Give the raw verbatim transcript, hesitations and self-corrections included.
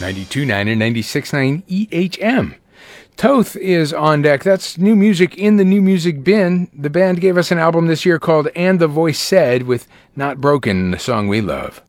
ninety-two point nine and ninety-six point nine E H M. Toth is on deck. That's new music in the new music bin. The band gave us an album this year called And the Voice Said with Not Broken, the song we love.